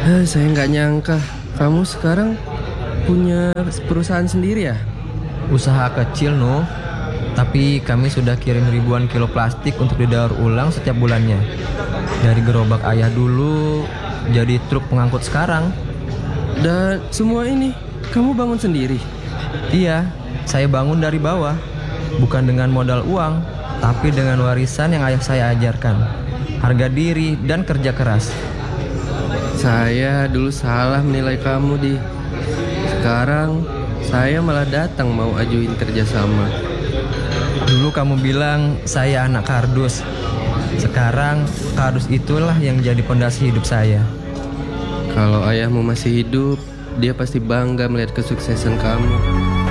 Saya nggak nyangka kamu sekarang punya perusahaan sendiri ya? Usaha kecil, Nuh. Tapi kami sudah kirim ribuan kilo plastik untuk didaur ulang setiap bulannya. Dari gerobak ayah dulu, jadi truk pengangkut sekarang. Dan semua ini kamu bangun sendiri? Iya, saya bangun dari bawah. Bukan dengan modal uang, tapi dengan warisan yang ayah saya ajarkan. Harga diri dan kerja keras. Saya dulu salah menilai kamu, Di. Sekarang saya malah datang mau ajuin kerjasama. Dulu kamu bilang saya anak kardus. Sekarang kardus itulah yang jadi pondasi hidup saya. Kalau ayahmu masih hidup, dia pasti bangga melihat kesuksesan kamu.